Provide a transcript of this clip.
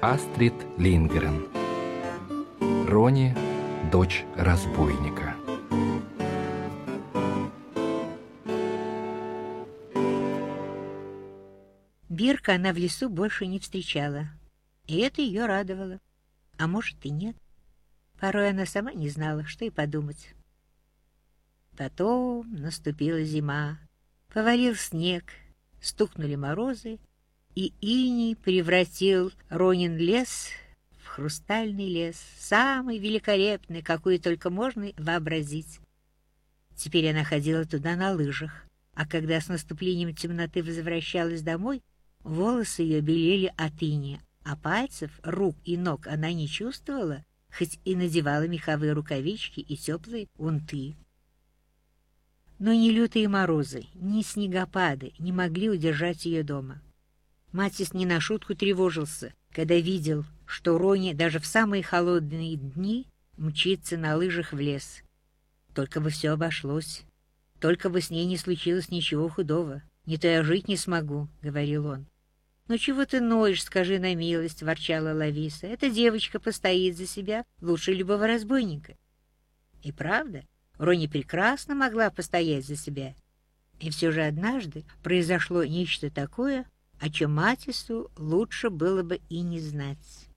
Астрид Линдгрен. Рони, дочь разбойника. Бирка она в лесу больше не встречала, и это ее радовало. А может и нет. Порой она сама не знала, что и подумать. Потом наступила зима, повалил снег, стукнули морозы, и иней превратил Ронин лес в хрустальный лес, самый великолепный, какой только можно вообразить. Теперь она ходила туда на лыжах, а когда с наступлением темноты возвращалась домой, волосы ее белели от иния, а пальцев, рук и ног она не чувствовала, хоть и надевала меховые рукавички и теплые унты. Но ни лютые морозы, ни снегопады не могли удержать ее дома. Матис не на шутку тревожился, когда видел, что Рони даже в самые холодные дни мчится на лыжах в лес. Только бы все обошлось, только бы с ней не случилось ничего худого. Не то я жить не смогу, — говорил он. — Ну чего ты ноешь, скажи на милость, — ворчала Лависа. — Эта девочка постоит за себя лучше любого разбойника. И правда, Рони прекрасно могла постоять за себя. И все же однажды произошло нечто такое, о чем Матису лучше было бы и не знать.